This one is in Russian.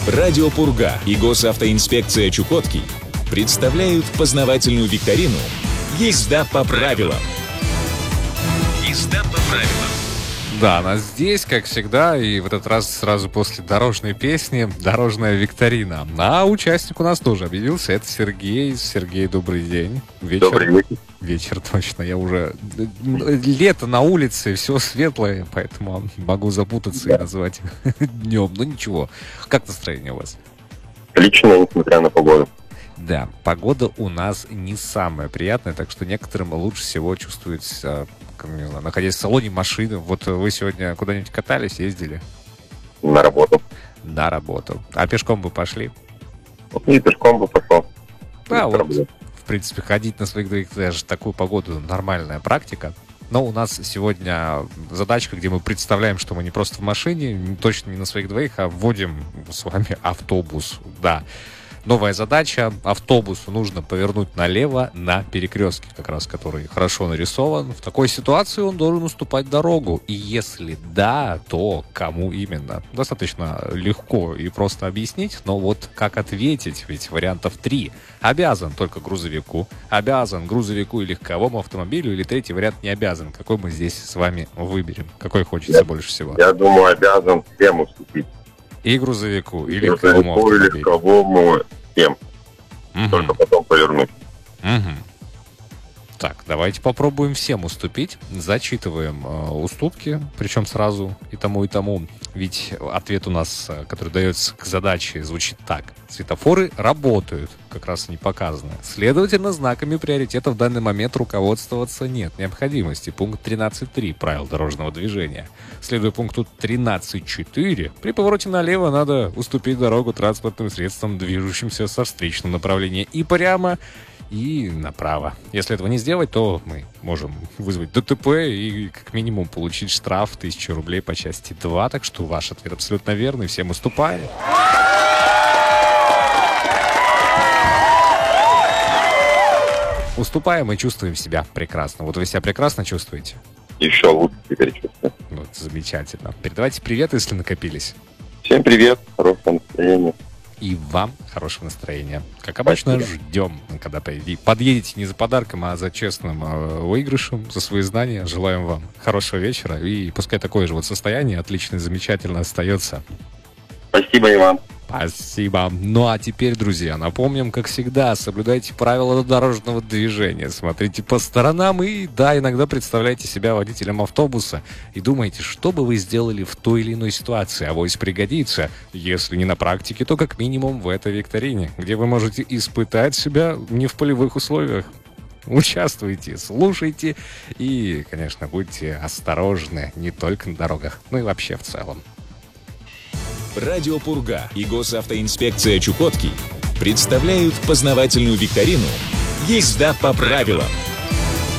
Радио Пурга и госавтоинспекция Чукотки представляют познавательную викторину «Езда по правилам». Езда по правилам. Да, она здесь, как всегда, и в этот раз сразу после дорожной песни «Дорожная викторина». А участник у нас тоже объявился, это Сергей. Сергей, добрый день. Добрый вечер. Вечер, точно, я уже... Лето на улице, все светлое, поэтому могу запутаться и назвать днем. Но ничего. Как настроение у вас? Отлично, несмотря на погоду. Да, погода у нас не самая приятная, так что некоторым лучше всего чувствуется, не знаю, находясь в салоне машины. Вот вы сегодня куда-нибудь катались, ездили? На работу. На работу. А пешком бы пошли? И пешком бы пошел. Да, вот, в принципе, ходить на своих двоих даже такую погоду нормальная практика. Но у нас сегодня задачка, где мы представляем, что мы не просто в машине, точно не на своих двоих, а вводим с вами автобус. Да. Новая задача. Автобусу нужно повернуть налево на перекрестке, как раз который хорошо нарисован. В такой ситуации он должен уступать дорогу. И если да, то кому именно? Достаточно легко и просто объяснить, но вот как ответить? Ведь вариантов 3. Обязан только грузовику, обязан грузовику и легковому автомобилю, или третий вариант не обязан. Какой мы здесь с вами выберем? Какой хочется больше всего? Я думаю, обязан всем уступить. И грузовику, и легковому автомобилю. И легковому всем. Только потом повернуть. Так, давайте попробуем всем уступить. Зачитываем уступки, причем сразу и тому, и тому. Ведь ответ у нас, который дается к задаче, звучит так. Светофоры работают, как раз не показано. Следовательно, знаками приоритета в данный момент руководствоваться нет необходимости. Пункт 13.3 правил дорожного движения. Следуя пункту 13.4, при повороте налево надо уступить дорогу транспортным средствам, движущимся со встречного направления и прямо, и направо. Если этого не сделать, то мы можем вызвать ДТП и как минимум получить штраф 1000 рублей по части 2. Так что ваш ответ абсолютно верный. Всем уступаем. Уступаем и чувствуем себя прекрасно. Вот вы себя прекрасно чувствуете? Еще лучше теперь чувствую. Вот, замечательно. Передавайте привет, если накопились. Всем привет, хорошего настроения. И вам хорошего настроения. Как обычно, ждем, когда подъедете не за подарком, а за честным выигрышем, за свои знания. Желаем вам хорошего вечера. И пускай такое же вот состояние отлично и замечательно остается. Спасибо, Иван. Спасибо. Ну а теперь, друзья, напомним, как всегда, соблюдайте правила дорожного движения, смотрите по сторонам и, да, иногда представляйте себя водителем автобуса и думайте, что бы вы сделали в той или иной ситуации, авось пригодится. Если не на практике, то как минимум в этой викторине, где вы можете испытать себя не в полевых условиях. Участвуйте, слушайте и, конечно, будьте осторожны не только на дорогах, но и вообще в целом. Радио Пурга и госавтоинспекция Чукотки представляют познавательную викторину «Езда по правилам».